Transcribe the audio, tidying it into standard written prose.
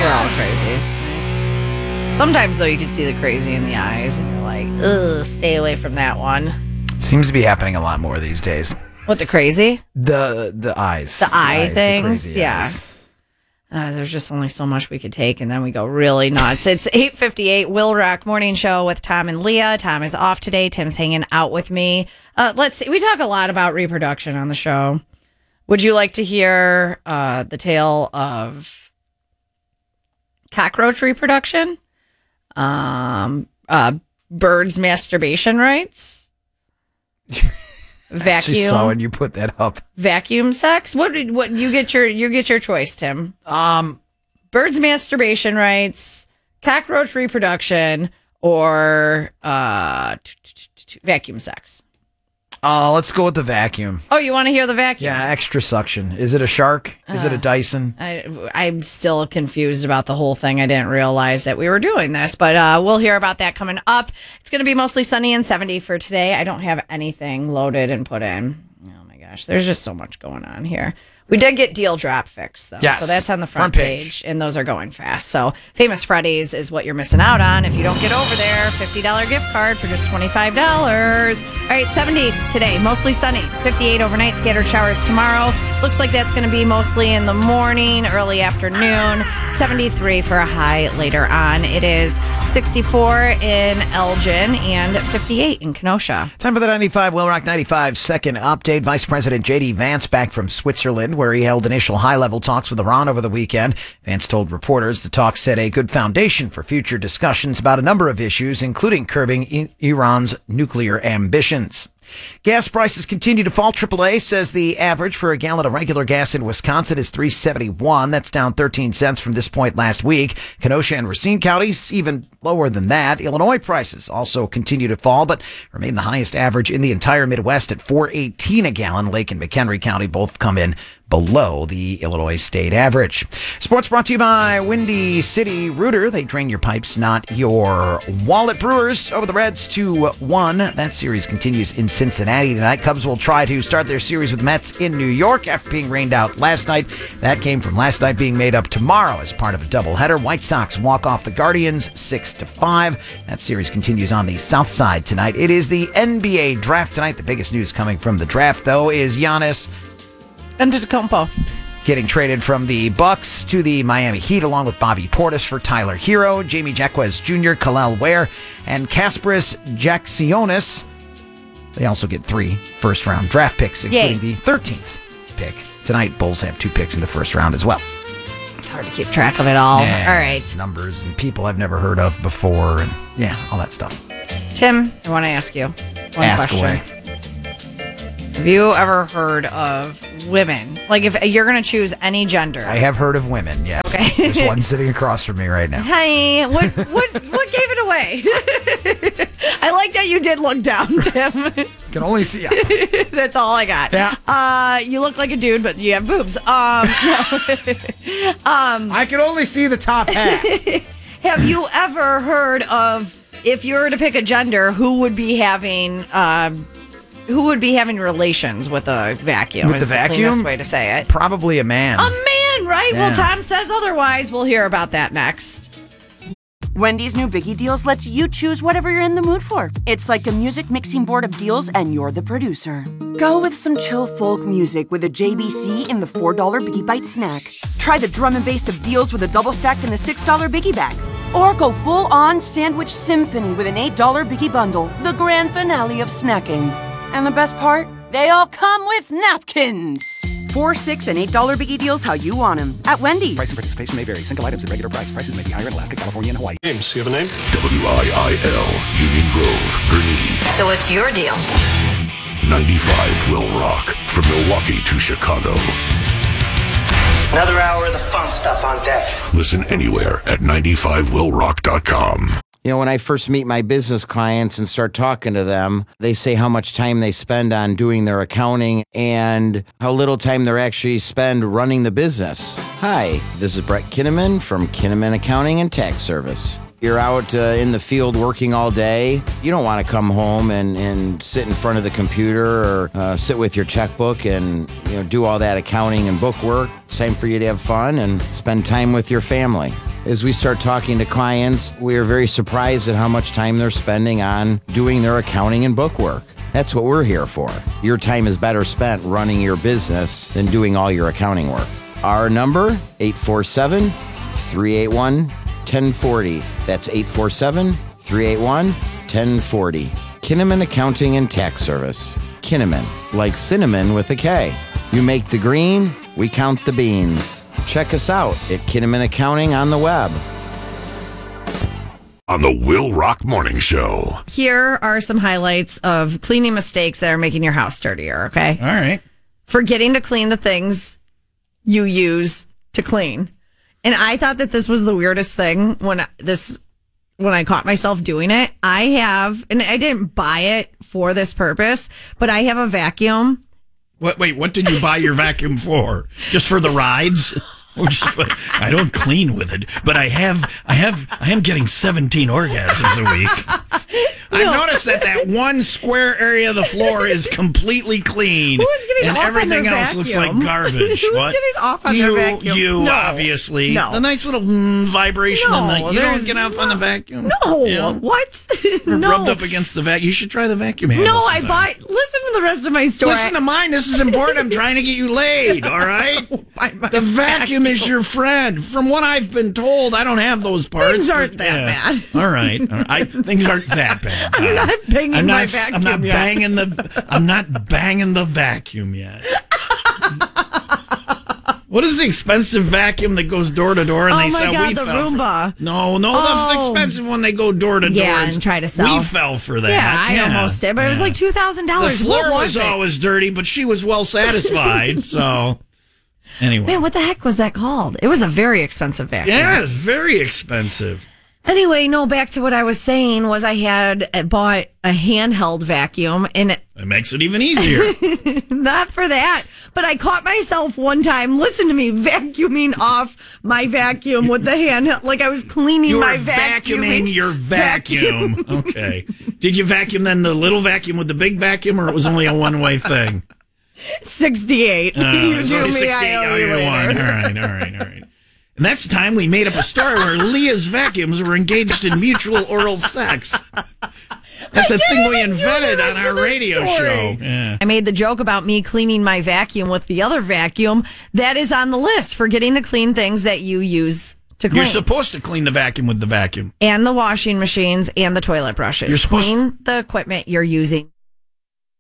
We're all crazy. Sometimes, though, you can see the crazy in the eyes, and you're like, ugh, stay away from that one. Seems to be happening a lot more these days. What, the crazy? The eyes. The eye eyes, things? the crazy Yeah. eyes. There's just only so much we could take, and then we go really nuts. It's 8:58, Will Rock Morning Show with Tom and Leah. Tom is off today. Tim's hanging out with me. Let's see. We talk a lot about reproduction on the show. Would you like to hear the tale of cockroach reproduction? Birds' masturbation rights? I just saw when you put that up. Vacuum sex? What you get your choice, Tim. Birds' masturbation rights, cockroach reproduction, or vacuum sex. Let's go with the vacuum. Oh, you want to hear the vacuum? Yeah, extra suction. Is it a Shark? Is it a Dyson? I'm still confused about the whole thing. I didn't realize that we were doing this, but we'll hear about that coming up. It's going to be mostly sunny and 70 for today. I don't have anything loaded and put in. Oh my gosh, there's just so much going on here. We did get Deal Drop fixed, though. Yes. So that's on the front page, and those are going fast. So Famous Freddy's is what you're missing out on if you don't get over there. $50 gift card for just $25. All right, 70 today, mostly sunny. 58 overnight, scattered showers tomorrow. Looks like that's going to be mostly in the morning, early afternoon. 73 for a high later on. It is 64 in Elgin and 58 in Kenosha. Time for the 95 Will Rock 95 second update. Vice President J.D. Vance back from Switzerland, where he held initial high-level talks with Iran over the weekend. Vance told reporters the talks set a good foundation for future discussions about a number of issues, including curbing Iran's nuclear ambitions. Gas prices continue to fall. AAA says the average for a gallon of regular gas in Wisconsin is $3.71. That's down 13 cents from this point last week. Kenosha and Racine counties even lower than that. Illinois prices also continue to fall, but remain the highest average in the entire Midwest at $4.18 a gallon. Lake and McHenry County both come in below the Illinois state average. Sports brought to you by Windy City Rooter. They drain your pipes, not your wallet. Brewers over the Reds 2-1. That series continues in Cincinnati tonight. Cubs will try to start their series with Mets in New York after being rained out last night. That came from last night being made up tomorrow as part of a doubleheader. White Sox walk off the Guardians 6-5. That series continues on the south side tonight. It is the NBA draft tonight. The biggest news coming from the draft, though, is Giannis Antetokounmpo getting traded from the Bucks to the Miami Heat, along with Bobby Portis for Tyler Hero, Jamie Jaquez Jr., Khalil Ware, and Kasparis Jacksionis. They also get 3 first-round draft picks, including the 13th pick. Tonight, Bulls have 2 picks in the first round as well. It's hard to keep track of it all. Yeah, all right. Numbers and people I've never heard of before, and all that stuff. Tim, I want to ask you one question. Away. Have you ever heard of women? Like, if you're going to choose any gender. I have heard of women, yes. Okay. There's one sitting across from me right now. Hi. What gave it away? I like that you did look down, Tim. Can only see you. That's all I got. Yeah. You look like a dude, but you have boobs. No. I can only see the top half. Have you ever heard of, if you were to pick a gender, who would be having relations with a vacuum? With the vacuum? The cleanest way to say it. Probably a man. A man, right? Yeah. Well, Tom says otherwise. We'll hear about that next. Wendy's new Biggie Deals lets you choose whatever you're in the mood for. It's like a music mixing board of deals, and you're the producer. Go with some chill folk music with a JBC in the $4 Biggie Bite snack. Try the drum and bass of deals with a double stack in the $6 Biggie Bag. Or go full-on sandwich symphony with an $8 Biggie Bundle, the grand finale of snacking. And the best part? They all come with napkins. $4, $6, and $8 Biggie Deals how you want them at Wendy's. Price and participation may vary. Single items at regular price. Prices may be higher in Alaska, California, and Hawaii. Names. You have a name? WIIL, Union Grove, Gurnee. So what's your deal? 95 Will Rock, from Milwaukee to Chicago. Another hour of the fun stuff on deck. Listen anywhere at 95willrock.com. You know, when I first meet my business clients and start talking to them, they say how much time they spend on doing their accounting and how little time they actually spend running the business. Hi, this is Brett Kinnaman from Kinnaman Accounting and Tax Service. You're out in the field working all day. You don't want to come home and sit in front of the computer or sit with your checkbook and do all that accounting and book work. It's time for you to have fun and spend time with your family. As we start talking to clients, we are very surprised at how much time they're spending on doing their accounting and book work. That's what we're here for. Your time is better spent running your business than doing all your accounting work. Our number, 847-381-1040. That's 847-381-1040. Kinnaman Accounting and Tax Service. Kinnaman, like cinnamon with a K. You make the green, we count the beans. Check us out at Kinnaman Accounting on the web. On the Will Rock Morning Show. Here are some highlights of cleaning mistakes that are making your house dirtier, okay? All right. Forgetting to clean the things you use to clean. And I thought that this was the weirdest thing when I caught myself doing it. I have, and I didn't buy it for this purpose, but I have a vacuum. Wait, what did you buy your vacuum for? Just for the rides? I don't clean with it, but I am getting 17 orgasms a week. I've noticed that one square area of the floor is completely clean. Who is getting and off everything on their else looks vacuum? like garbage. Who's What? getting off on their vacuum? You, No. obviously. No. The nice little vibration. No, you don't get off on the vacuum? No. Yeah. What? Or No. rubbed up against the vacuum. You should try the vacuum handle No, sometime. listen to the rest of my story. Listen to mine. This is important. I'm trying to get you laid, all right? The vacuum is your friend. From what I've been told, I don't have those parts. Things aren't that bad. All right. Things aren't that bad. I'm not banging my vacuum I'm not yet. I'm not banging the vacuum yet. What is the expensive vacuum that goes door to door and they my sell? God, We the fell for- Roomba. No, the Oh. expensive one they go door to door. Yeah, and try to sell. We fell for that. Yeah, I almost did, but it was like $2,000. The floor What was it? always dirty, but she was well satisfied. So, anyway. Man, what the heck was that called? It was a very expensive vacuum. Yeah, it's very expensive. Anyway, no, back to what I was saying was I had bought a handheld vacuum, and It makes it even easier. not for that, but I caught myself one time, listen to me, vacuuming off my vacuum with the handheld, like I was cleaning You my were vacuuming your vacuum. Okay. Did you vacuum then the little vacuum with the big vacuum, or it was only a one-way thing? 68. Oh, You it's do only me, 68. I owe Oh, you you're later. one. All right. And that's the time we made up a story where Leah's vacuums were engaged in mutual oral sex. That's a thing we invented on our radio show. Yeah. I made the joke about me cleaning my vacuum with the other vacuum. That is on the list, forgetting to clean things that you use to clean. You're supposed to clean the vacuum with the vacuum. And the washing machines and the toilet brushes. You're supposed clean the equipment you're using.